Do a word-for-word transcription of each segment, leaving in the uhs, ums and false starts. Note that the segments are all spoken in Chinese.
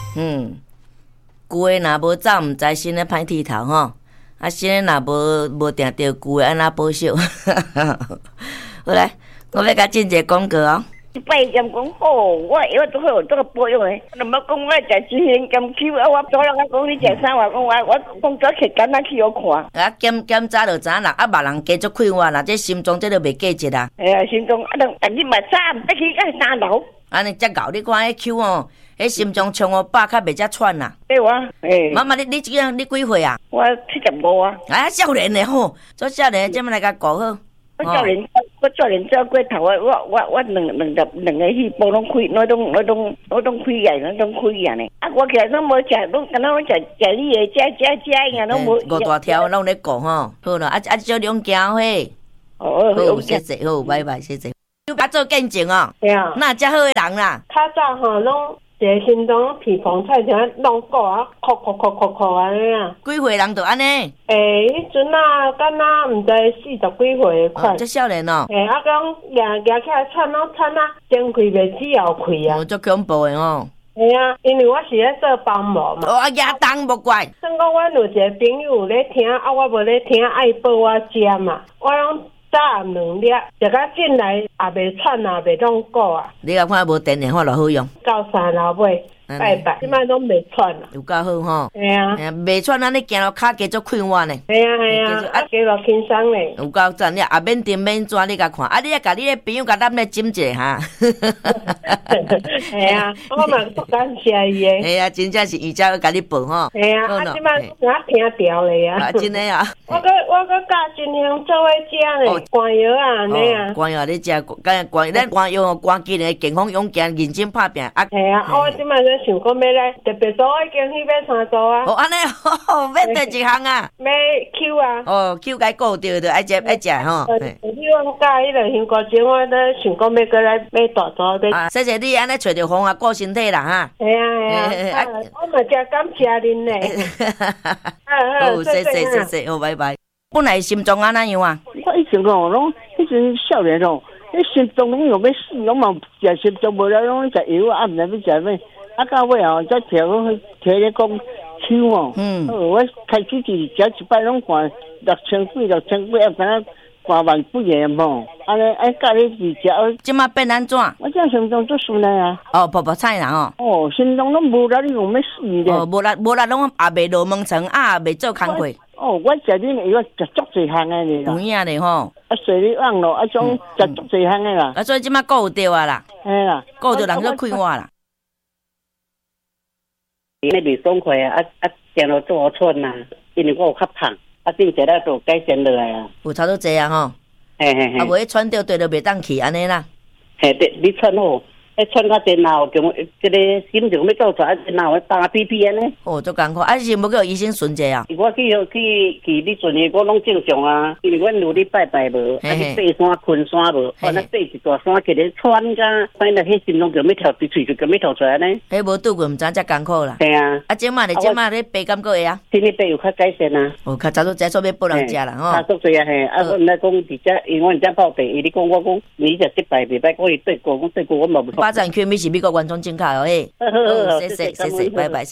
嗯，旧的若无走，毋知新的歹剃头吼。啊，新的若无无定着旧的，安那保守？好来，我要甲进一个广告哦。 一摆讲讲好，我我都好这个保养的。那么讲我食金银金球啊，我昨人我讲你食啥话，讲我我讲早起简单去我看。 啊，检检查就知影啦，啊，别人加足快活啦，这心脏这都袂过节啦。 哎呀，心脏啊，等等你嘛早，得去个三楼。 安尼才搞，你看迄口哦，迄心脏冲我百较袂遮喘啦。 对哇，诶。 妈妈，你你这样你几岁啊？ 我七十五啊。 啊，少年的吼，做少年，这么来甲顾好。 我少年，我少年照过头啊！我我我两两个两个细胞拢开，那种那种那种开眼，那种开眼呢。啊，我其实拢无食，拢敢若拢食食你的，食食食呀，拢无。 五大条拢咧顾吼，好了，啊啊，少两件伙。 哦， 好，谢谢，好，拜拜，谢谢。你甲做见证哦。 对啊。 那遮好的人啦。 较早吼拢。一个心脏皮房菜就弄过啊，哭哭哭哭哭安尼啊。 几岁人就安尼？ 诶，迄阵啊，敢若毋知四十几岁的款。 这少年哦。 诶，啊，讲牙牙起来喘咯喘啊，前开袂止后开啊。 哦，足恐怖的哦。 系啊，因为我是咧做保姆嘛。 哦，啊，亚当无怪。 算讲我有一个朋友咧听，啊，我无咧听，爱报我食嘛，我拢。早暗两粒，食到进来也袂喘啊，袂拢过啊。 你甲看无电电话就好用。 到三楼尾拜拜，即摆拢袂喘啊。 有够好吼。 系啊。 袂喘，安尼行路骹加足快活呢。 系啊系啊，啊加落轻松咧。 有够赞，你也免订免怎，你甲看，啊，你也甲你的朋友甲咱咧斟一下哈。 系啊，我嘛不感谢伊诶。 系啊，真正是伊才会甲你报吼。 系啊，啊，即摆我听调咧啊。 啊，真诶啊。 我个我个教真香做伙食咧，寒药啊，安尼啊。 寒药你食，干寒，咱寒药寒机灵，健康勇健，认真拍拼。啊， 系啊，我即摆咧想讲要来特别做已经去买三组啊。 哦，安尼哦，买第一项啊。 买 Q 啊。 哦 ，Q 该顾着着爱食爱食吼。 你我教迄个香菇精，我咧想讲要过来买大组买。 啊，谢谢你安尼找着方法顾身体啦哈。 系啊系啊，我嘛真感谢恁咧。 好，谢谢谢谢，好，拜拜。本来心脏安怎样啊？ 我以前哦，拢迄阵少年哦，迄心脏拢有要死，拢嘛食心脏无了，拢食药啊，毋知要食咩。啊，到尾哦，才听讲听咧讲手哦，嗯，我开始是食一摆拢换六千几，六千几，啊，敢若半万几个吼。安尼哎，家己是食。 即马变安怎？ 我这心脏做顺来啊。 哦，泡泡菜啦吼。 哦，心脏拢无力，你用要死咧。哦， 无力无力，拢也袂落门床，啊，也袂做工课。 哦，我食恁的药食足侪项的咧啦。 有影咧吼。 啊，水里网咯，啊种食足侪项的啦。 啊，所以即马顾着啊啦。 嘿啦， 顾着人做快活啦。 那袂爽快啊！啊啊，行路做好喘呐，因为我有较胖，啊，顶一日就改善落来啊。 有差不多济啊吼。 嘿嘿嘿。 啊，袂喘着对着袂当去安尼啦。 嘿，对，你喘好。迄喘到电脑，就即个心情要做出来，电脑会打屁屁安尼。 哦，足艰苦，啊是无叫医生巡者啊？ 我去去去你阵的，我拢正常啊，因为阮有咧拜拜无，啊去爬山困山无，啊那爬一大山起咧喘甲，反正迄心脏就要跳伫喙就就要跳出来呢。 迄无拄过，毋知遮艰苦啦。 系啊。 啊，即马咧，即马咧爬敢过会啊？ 今日爬有较改善啊。 哦，较早都在做要拨人食啦吼。 差足侪啊嘿，啊我毋知讲伫遮，因为阮遮报地，伊咧讲我讲你只失败袂歹，我伊对过，我对过我嘛无。 发展区咪是美国原创进口哦嘿。 好好好， 谢谢谢谢，拜拜谢。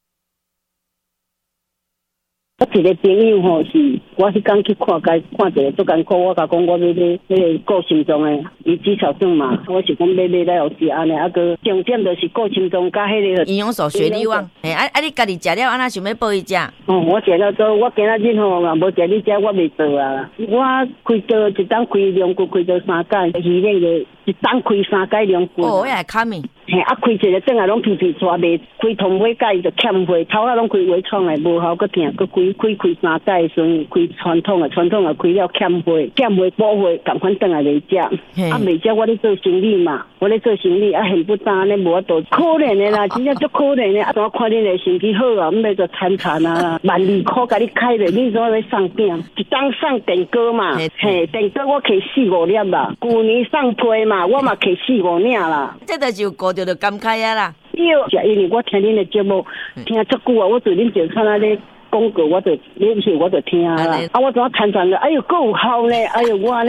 我一个朋友吼是，我迄天去看街看一个足艰苦，我甲讲我要要要顾心脏诶，伊至少算嘛，我是讲要买来有时安尼，啊个重点就是顾心脏甲迄个营养素血力旺，嘿啊啊！你家己食了，安那想要报伊食？ 哦，我食了做，我今仔日吼嘛无食你食，我袂做啊。我开刀一档开两骨，开刀三间，医院个一档开三间两骨。 哦，遐卡咪。 嘿，啊开一个转来拢皮皮抓袂，开通尾盖就欠血，头啊拢开微创诶，无效，佮疼，佮开开开三间诶时阵，开传统诶，传统诶开了欠血，欠血补血，共款转来袂食，啊袂食我咧做生意嘛，我咧做生意啊现不当安尼无法度，可怜诶啦，真正足可怜诶，啊怎看恁诶成绩好啊，毋要做惨惨啊，万二箍甲你开咧，你怎要送饼？一档送电锅嘛，嘿，电锅我摕四五粒啦，旧年送批嘛，我嘛摕四五领啦， 这就是有顾着就感慨啊啦。 对，是因为我听恁的节目听足久啊，我对恁就看那咧广告，我就你是我就听啦。啊，我怎惨惨的？哎呦，够好呢！哎呦，我呢，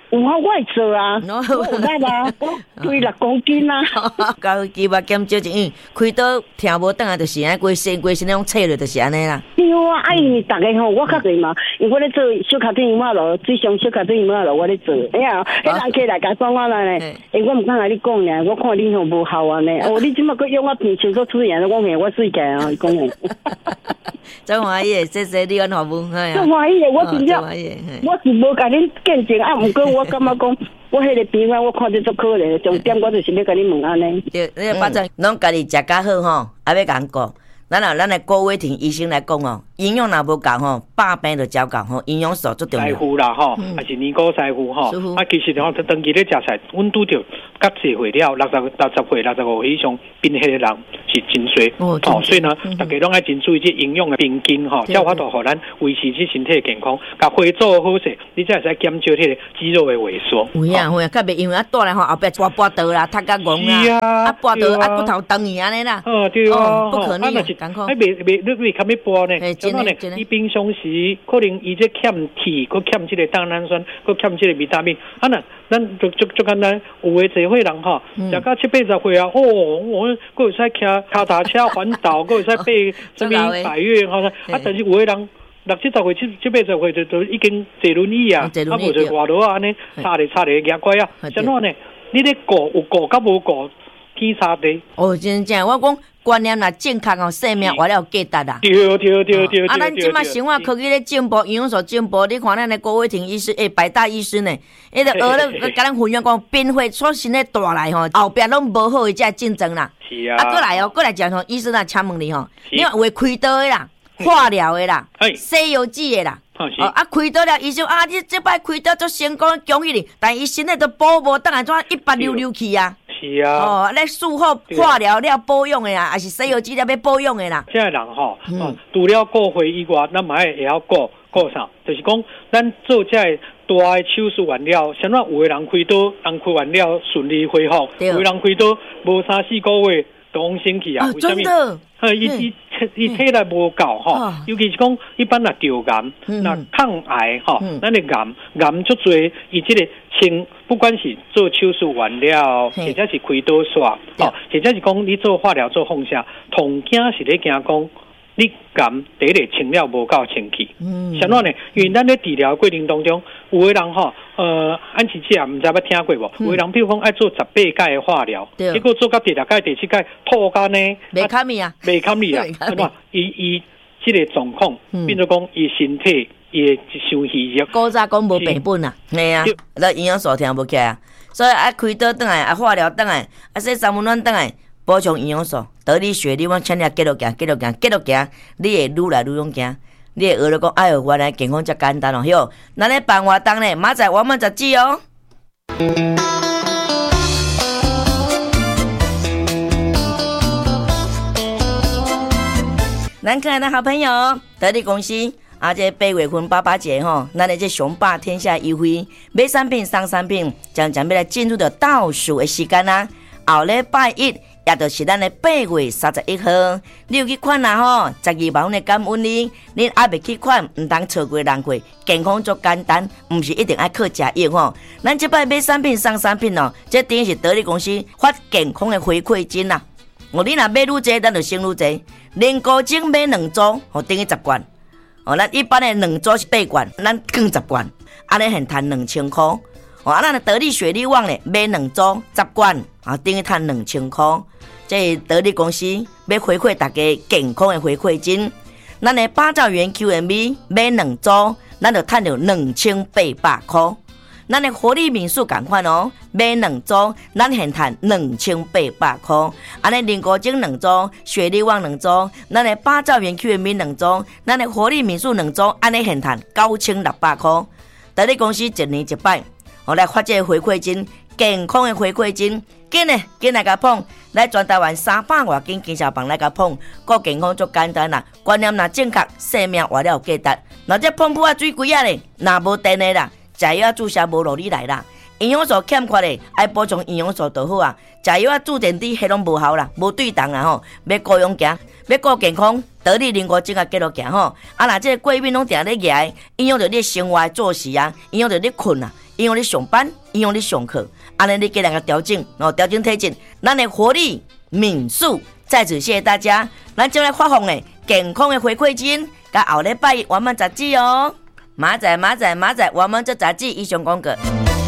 有啊，我会做啊，我有力啊，我推六公斤啊。 高肌肉减少一，开刀听无转来，就是安规身规身那种切落，就是安尼啦。 对啊，啊因为大家吼，我较侪嘛，因为我咧做小卡丁马路，水上小卡丁马路，我咧做。哎呀，迄人起来甲讲我来咧，诶，我毋敢甲你讲咧，我看你吼无效啊咧。哦，你即马佫用我片手做出演，我讲我水起来啊，讲诶。 真欢喜诶，谢谢你安服务，哎呀。 真欢喜诶，我真正，我是无甲恁见证啊，毋过我感觉讲。我迄个病啊，我看着足可怜，重点我就是要甲你问安尼。 对，你反正拢家己食较好吼，还要甲人顾。咱啊，咱的郭伟霆医生来讲哦，营养若无够吼，百病就照够吼，营养素最重要。 师傅啦吼，还是年糕师傅吼，啊，其实吼，长期咧食菜，阮拄着甲社会了六十六十岁、六十五岁以上贫血的人是真多哦，所以呢，大家拢爱真注意这营养的平均吼，才有法度互咱维持这身体的健康，甲血做好势，你才会使减少迄个肌肉的萎缩。 有影有影，较袂因为啊，倒来吼后壁跋跋倒啦，塌甲戆啦，啊跋倒啊骨头断去安尼啦。 哦，对啊， 不可逆。 哎，未未你未看要播呢？怎么呢？伊平常时可能伊这欠铁，佮欠这个胆氨酸，佮欠这个维他命。啊那咱就就就简单，有诶侪岁人吼，食到七八十岁啊，哦，我佮会使骑脚踏车环岛，佮会使爬什么百岳吼。啊，但是有诶人六七十岁、七七八十岁就就已经坐轮椅啊，啊无就外头啊安尼，差咧差咧牙怪啊。怎么呢？你咧顾有顾甲无顾？天差地哦，真正我讲观念若正确哦，生命活了价值啦。 对对对对。 啊，咱即马生活科技咧进步，营养素进步，你看咱的郭伟霆医师，诶，百大医师呢，迄个学咧甲咱分享讲，变化所生的带来吼，后壁拢无好的才竞争啦。 是啊。 啊，过来哦，过来讲吼，医生啊，请问你吼，你有开刀的啦，化疗的啦，西药剂的啦。哦，啊，开刀了，医生啊，你这摆开刀做成功，恭喜你！但伊身体都保无，当然怎一百溜溜去啊。 是啊。 哦，咧术后化疗了保养的啦，还是西药治疗要保养的啦。 现在人吼，哦，除了顾回以外，咱嘛也要顾顾啥？就是讲，咱做这大的手术完了，像咱有的人开刀，人开完了顺利恢复；有的人开刀无三四个月。拢生气啊！ 为什么？ 呃，伊伊伊体力无够吼，尤其是讲一般若着癌，那抗癌吼，咱的癌癌足侪，伊即个清，不管是做手术完了，或者是开刀煞，哦，或者是讲你做化疗做放射，同惊是咧惊讲。你癌第一个清了无够清气，嗯，像怎呢？因为咱咧治疗过程当中，有的人吼，呃，安琪姐唔知捌听过无？有的人比如讲爱做十八届的化疗，结果做到第六届、第七届吐干呢， 袂堪咪啊， 袂堪咪啊，对吧？伊伊这个状况，变做讲伊身体伊伤虚弱。 古早讲无病本啊，系啊，那营养素听无起啊，所以爱开刀倒来，啊化疗倒来，啊说三温暖倒来。补充营养素，得你学，你往请你继续行，继续行，继续行，你会愈来愈勇行。你会学了讲，哎呦，原来健康遮简单哦，哟，咱咧办活动咧，明仔我们十指哦。咱可爱的好朋友，得力公司啊，这八月份八八节吼，咱的这雄霸天下优惠，买产品送产品，将将要来进入到倒数的时间啦，后礼拜一。也就是咱的八月三十一号，你有去款啦吼，十二万的感恩你，你还未去款，唔当错过人过，健康足简单，唔是一定爱靠食药吼。咱这摆买产品送产品哦，这等于是得力公司发健康的回馈金啦。哦，你若买愈济，咱就省愈济。年糕精买两组，哦等于十罐。哦，咱一般的两组是八罐，咱更十罐，安尼现赚两千块。哦，啊，咱的得力雪力旺咧买两组十罐，啊等于赚两千块。这得力公司要回馈大家健康的回馈金，咱的八兆元 Q M B 买两组，咱就赚到两千八百块。咱的活力民宿同款哦，买两组，咱现赚两千八百块。安尼零高精两组，雪力旺两组，咱的八兆元 Q M B 两组，咱的活力民宿两组，安尼现赚九千六百块。得力公司一年一摆，我来发这个回馈金，健康的回馈金。紧嘞，紧来甲捧，来全台湾三百外间经销房来甲捧，个健康足简单啦，观念若正确，生命活了有价值。若这pomp啊水贵啊咧，若无电的啦，食药啊注射无落你来啦，营养素欠缺咧，爱补充营养素就好啊。食药啊注电池迄拢无效啦，无对动啦吼，要顾用行，要顾健康，得力灵活精啊继续行吼。啊，若这个过敏拢定咧举，影响着你生活作息啊，影响着你困啊。 因为你上班，因为你上课，安尼你给两个调整哦，调整体质，咱的活力敏速。在此谢谢大家，咱将来发放的健康的回馈金，甲后礼拜我们杂志哦，马仔马仔马仔，我们这杂志以上讲过。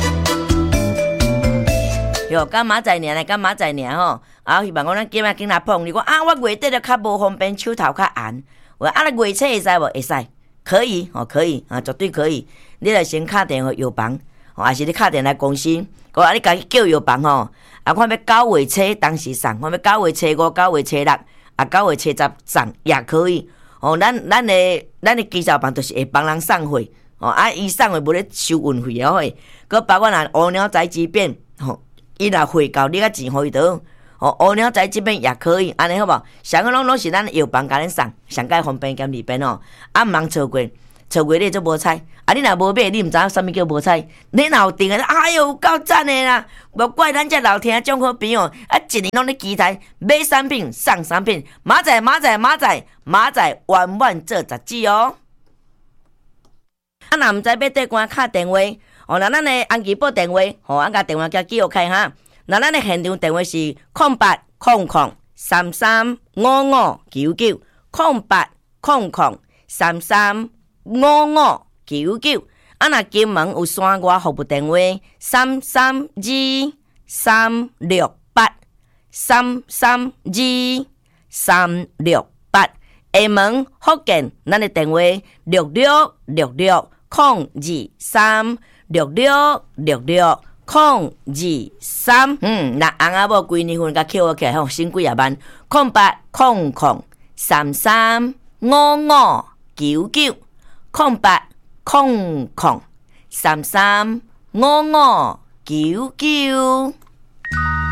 哟，干马仔年嘞，干马仔年吼，啊，希望讲咱今仔今仔碰，你讲啊，我月底就较无方便，手头较红，我啊，你月初会使无？会使，可以哦，可以啊，绝对可以。你来先打电话药房，哦，还是你打电话来公司，我啊，你家己叫药房吼，啊，看要九月初当时送，看要九月初五、九月初六，啊，九月初十送也可以。哦，咱咱的咱的技术房就是会帮人送货，哦，啊，伊送货无咧收运费哦，嘿，佮包括若乌鸟仔之变，吼。伊若汇到你个钱互伊倒，哦，乌鸟仔这边也可以，安尼好无？上个拢拢是咱药房甲恁送，上介方便兼利便哦。啊，毋通错过，错过你就无彩。啊，你若无买，你毋知影啥物叫无彩。你若有订个，哎哟，够赞的啦！无怪咱这老听众好朋友，啊，一年拢咧期待买产品送产品，马仔马仔马仔马仔万万做杂志哦。啊，若毋知要缀关敲电话。哦，那咱的安吉报电话，吼、哦，俺甲电话叫记录开哈。那咱的现场电话是空八空空三三五五九九，空八空空三三五五九九。啊，若金门有线外服务电话三三二三六八三三二三六八。厦门福建，咱的电话六六六六空二三。六六六六空二三，嗯，那翁仔某规年份甲扣我起来吼，省几啊万，空八空空三三五五九九，空八空空三三五五九九。